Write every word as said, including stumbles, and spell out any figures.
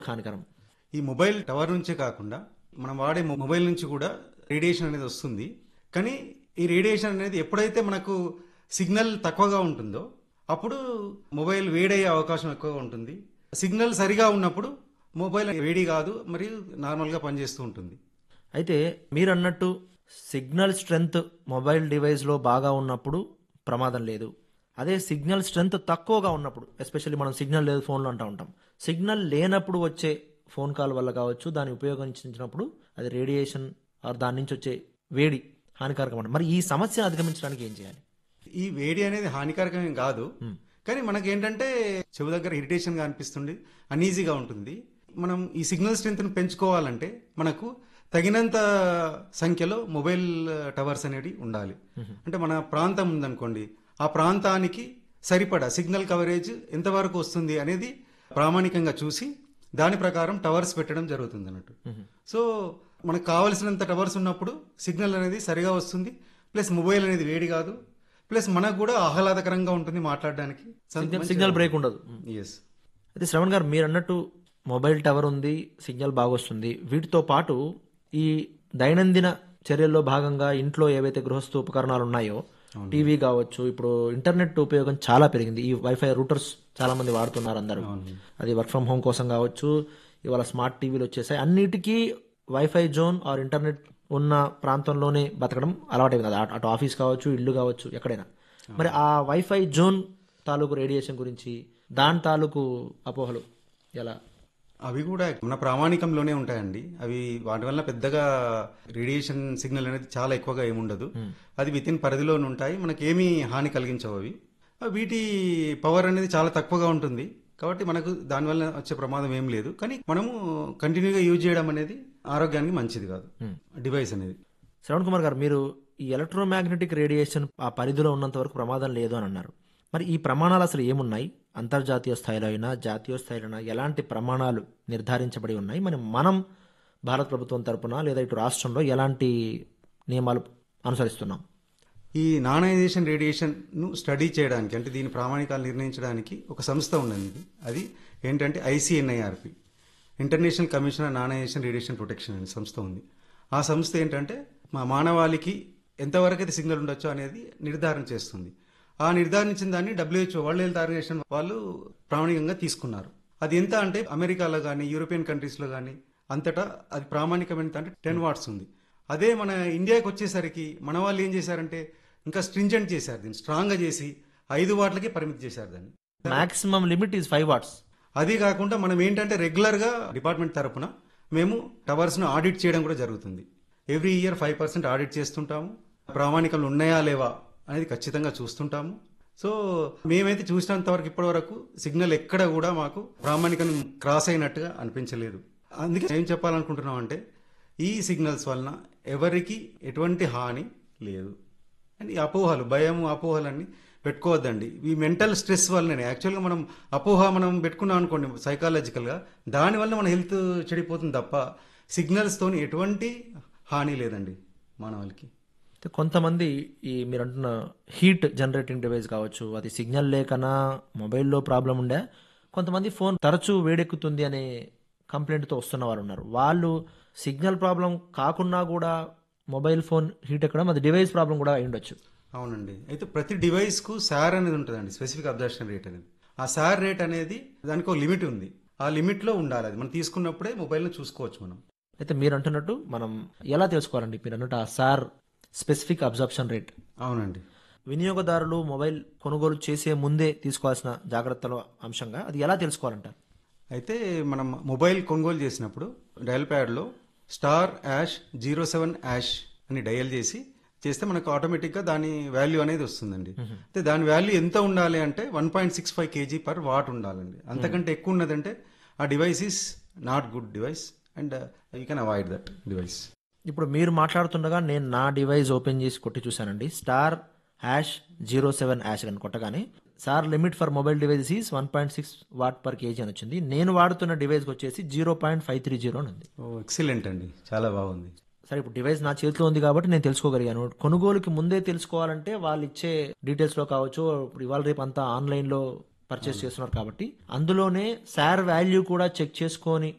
హానికరం. ఈ mobile tower నుంచే కాకుండా మనం వాడే మొ- మొబైల్ నుంచి కూడా రేడియేషన్ అనేది వస్తుంది. కానీ ఈ రేడియేషన్ అనేది ఎప్పుడైతే మనకు సిగ్నల్ తక్కువగా ఉంటుందో అప్పుడు మొబైల్ వేడయ్యే అవకాశం ఎక్కువగా ఉంటుంది. సిగ్నల్ సరిగా ఉన్నప్పుడు మొబైల్ వేడి కాదు, మరియు నార్మల్గా పనిచేస్తూ ఉంటుంది. అయితే మీరు అన్నట్టు సిగ్నల్ స్ట్రెంగ్త్ మొబైల్ డివైస్లో బాగా ఉన్నప్పుడు ప్రమాదం లేదు. అదే సిగ్నల్ స్ట్రెంగ్త్ తక్కువగా ఉన్నప్పుడు, ఎస్పెషల్లీ మనం సిగ్నల్ లేదు ఫోన్లో అంటూ ఉంటాం, సిగ్నల్ లేనప్పుడు వచ్చే ఫోన్ కాల్ వల్ల కావచ్చు, దాన్ని ఉపయోగించినప్పుడు అది రేడియేషన్ ఆర్ దాని నుంచి వచ్చే వేడి హానికారకం అంట. మరి ఈ సమస్యను అధిగమించడానికి ఏం చేయాలి? ఈ వేడి అనేది హానికారకమేం కాదు, కానీ మనకేంటంటే చెవు దగ్గర ఇరిటేషన్ గా అనిపిస్తుంది, అన్ఈజీగా ఉంటుంది. మనం ఈ సిగ్నల్ స్ట్రెంత్ ని పెంచుకోవాలంటే మనకు తగినంత సంఖ్యలో మొబైల్ టవర్స్ అనేవి ఉండాలి. అంటే మన ప్రాంతం ఉందనుకోండి, ఆ ప్రాంతానికి సరిపడా సిగ్నల్ కవరేజ్ ఎంతవరకు వస్తుంది అనేది ప్రామాణికంగా చూసి దాని ప్రకారం టవర్స్ పెట్టడం జరుగుతుంది అన్నట్టు. సో మనకు కావలసినంత టవర్స్ ఉన్నప్పుడు సిగ్నల్ అనేది సరిగా వస్తుంది, ప్లస్ మొబైల్ అనేది వేడి కాదు, ప్లస్ మనకు కూడా ఆహ్లాదకరంగా ఉంటుంది మాట్లాడడానికి. సిగ్నల్ బ్రేక్ ఉండదు. ఎస్. అయితే శ్రవణ్ గారు మీరు అన్నట్టు మొబైల్ టవర్ ఉంది, సిగ్నల్ బాగా వస్తుంది. వీటితో పాటు ఈ దైనందిన చర్యల్లో భాగంగా ఇంట్లో ఏవైతే గృహస్థ ఉపకరణాలు ఉన్నాయో, టీవీ కావచ్చు, ఇప్పుడు ఇంటర్నెట్ ఉపయోగం చాలా పెరిగింది. ఈ వైఫై రూటర్స్ చాలా మంది వాడుతున్నారు అందరూ. అది వర్క్ ఫ్రమ్ హోమ్ కోసం కావచ్చు, ఇవాళ స్మార్ట్ టీవీలు వచ్చేసాయి. అన్నిటికీ వైఫై జోన్ ఆర్ ఇంటర్నెట్ ఉన్న ప్రాంతంలోనే బతకడం అలవాటైంది కదా, అటు ఆఫీస్ కావచ్చు, ఇల్లు కావచ్చు, ఎక్కడైనా. మరి ఆ వైఫై జోన్ తాలూకు రేడియేషన్ గురించి, దాని తాలూకు అపోహలు ఎలా? అవి కూడా మన ప్రామాణికంలోనే ఉంటాయండి. అవి వాటి వల్ల పెద్దగా రేడియేషన్ సిగ్నల్ అనేది చాలా ఎక్కువగా ఏముండదు. అది విత్ ఇన్ పరిధిలోనే ఉంటాయి, మనకి ఏమీ హాని కలిగించవు అవి. వీటి పవర్ అనేది చాలా తక్కువగా ఉంటుంది, కాబట్టి మనకు దానివల్ల వచ్చే ప్రమాదం ఏం లేదు. కానీ మనము కంటిన్యూగా యూజ్ చేయడం అనేది ఆరోగ్యానికి మంచిది కాదు డివైస్ అనేది. శ్రవణ్ కుమార్ గారు, మీరు ఈ ఎలక్ట్రోమాగ్నెటిక్ రేడియేషన్ ఆ పరిధిలో ఉన్నంత వరకు ప్రమాదం లేదు అని అన్నారు. మరి ఈ ప్రమాణాలు అసలు ఏమున్నాయి? అంతర్జాతీయ స్థాయిలో అయినా జాతీయ స్థాయిలో అయినా ఎలాంటి ప్రమాణాలు నిర్ధారించబడి ఉన్నాయి? మరి మనం భారత ప్రభుత్వం తరపున లేదా ఇటు రాష్ట్రంలో ఎలాంటి నియమాలు అనుసరిస్తున్నాం? ఈ నాన్ ఐజేషన్ రేడియేషన్ ను స్టడీ చేయడానికి, అంటే దీని ప్రామాణికాలు నిర్ణయించడానికి ఒక సంస్థ ఉన్నది. అది ఏంటంటే ICNIRP, international commission on non ఐజేషన్ radiation protection అనే సంస్థ ఉంది. ఆ సంస్థ ఏంటంటే మా మానవాళికి ఎంతవరకు అయితే సిగ్నల్ ఉండొచ్చో అనేది నిర్ధారణ చేస్తుంది. ఆ నిర్ధారించిన దాన్ని డబ్ల్యూహెచ్ఓ, వరల్డ్ హెల్త్ ఆర్గనైజేషన్ వాళ్ళు ప్రామాణికంగా తీసుకున్నారు. అది ఎంత అంటే అమెరికాలో కానీ యూరోపియన్ కంట్రీస్లో కానీ అంతటా అది ప్రామాణికమైన అంటే టెన్ వాట్స్ ఉంది. అదే మన ఇండియాకి వచ్చేసరికి మన వాళ్ళు ఏం చేశారంటే ఇంకా స్ట్రింజెంట్ చేశారు, దీన్ని స్ట్రాంగ్గా చేసి ఐదు వాట్లకి పరిమితి చేశారు దాన్ని. Maximum limit is five watts. అది కాకుండా మనం ఏంటంటే రెగ్యులర్గా డిపార్ట్మెంట్ తరపున మేము టవర్స్ను ఆడిట్ చేయడం కూడా జరుగుతుంది. Every year five percent audit చేస్తుంటాము. ప్రామాణికంలో ఉన్నాయా లేవా అనేది ఖచ్చితంగా చూస్తుంటాము. సో మేమైతే చూసినంత వరకు ఇప్పటి వరకు సిగ్నల్ ఎక్కడ కూడా మాకు ప్రామాణికం క్రాస్ అయినట్టుగా అనిపించలేదు. అందుకే ఏం చెప్పాలనుకుంటున్నాం అంటే ఈ సిగ్నల్స్ వలన ఎవరికి ఎటువంటి హాని లేదు. అండ్ ఈ అపోహలు, భయము, అపోహలన్నీ పెట్టుకోవద్దండి. ఈ మెంటల్ స్ట్రెస్ వల్లనే యాక్చువల్గా మనం అపోహ మనం పెట్టుకున్నాం అనుకోండి సైకాలజికల్గా, దానివల్ల మన హెల్త్ చెడిపోతుంది తప్ప సిగ్నల్స్తోని ఎటువంటి హాని లేదండి మానవాళికి. కొంతమంది ఈ మీరు అంటున్న హీట్ జనరేటింగ్ డివైస్ కావచ్చు, అది సిగ్నల్ లేకనా మొబైల్లో ప్రాబ్లం ఉండే, కొంతమంది ఫోన్ తరచూ వేడెక్కుతుంది అనే కంప్లైంట్తో వస్తున్న వారు ఉన్నారు. వాళ్ళు సిగ్నల్ ప్రాబ్లం కాకుండా కూడా మొబైల్ ఫోన్ హీట్ ఎక్కడం అది డివైస్ ప్రాబ్లం కూడా అయి ఉండొచ్చు. అవునండి. అయితే ప్రతి డివైస్కు సార్ అనేది ఉంటుందండి, స్పెసిఫిక్ అబ్జర్షన్ రేట్ అనేది. ఆ సార్ రేట్ అనేది దానికి ఒక లిమిట్ ఉంది, ఆ లిమిట్లో ఉండాలి. అది మనం తీసుకున్నప్పుడే మొబైల్ని చూసుకోవచ్చు మనం. అయితే మీరు అంటున్నట్టు మనం ఎలా తెలుసుకోవాలండి? మీరు అన్నట్టు ఆ సార్ స్పెసిఫిక్ అబ్జర్ప్షన్ రేట్. అవునండి. వినియోగదారులు మొబైల్ కొనుగోలు చేసే ముందే తీసుకోవాల్సిన జాగ్రత్తల అంశంగా అది ఎలా తెలుసుకోవాలంటారు? అయితే మనం మొబైల్ కొనుగోలు చేసినప్పుడు dial ప్యాడ్లో star ash zero seven ash అని డయల్ చేసి చేస్తే మనకు ఆటోమేటిక్గా దాని వాల్యూ అనేది వస్తుందండి. అయితే దాని వాల్యూ ఎంత ఉండాలి అంటే one point six five KG per watt ఉండాలండి. అంతకంటే ఎక్కువ ఉన్నదంటే ఆ device is not good device and you can avoid that device. ఇప్పుడు మీరు మాట్లాడుతుండగా నేను నా డివైస్ ఓపెన్ చేసి కొట్టి చూశానండి. Star hash zero seven hash అని కొట్టగానే sir limit for mobile device is one point six what per KG అని వచ్చింది. నేను వాడుతున్న డివైస్ వచ్చేసి zero point five three zero అని ఉంది. ఓ ఎక్సలెంట్ అండి, చాలా బాగుంది. సరే, ఇప్పుడు డివైస్ నా చేతిలో ఉంది కాబట్టి నేను తెలుసుకోగలిగాను. కొనుగోలుకి ముందే తెలుసుకోవాలంటే వాళ్ళు ఇచ్చే డీటెయిల్స్లో కావచ్చు, ఇప్పుడు ఇవాళ రేపు అంతా ఆన్లైన్లో పర్చేస్ చేస్తున్నారు కాబట్టి అందులోనే శార్ వాల్యూ కూడా చెక్ చేసుకొని